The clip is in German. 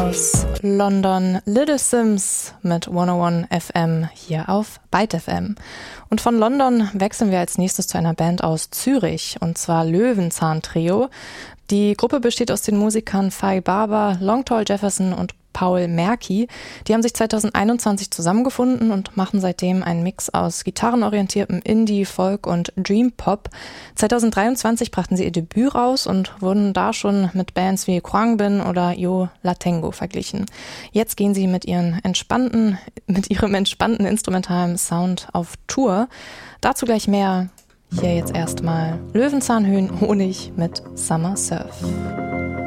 Aus London Little Sims mit 101 FM hier auf Byte FM. Und von London wechseln wir als nächstes zu einer Band aus Zürich, und zwar Löwenzahn Trio. Die Gruppe besteht aus den Musikern Faye Barber, Long Tall Jefferson und Paul Merki. Die haben sich 2021 zusammengefunden und machen seitdem einen Mix aus gitarrenorientiertem Indie, Folk und Dream Pop. 2023 brachten sie ihr Debüt raus und wurden da schon mit Bands wie Khruangbin oder Yo La Tengo verglichen. Jetzt gehen sie mit ihrem entspannten instrumentalen Sound auf Tour. Dazu gleich mehr. Hier jetzt erstmal Löwenzahnhöhen Honig mit Summer Surf.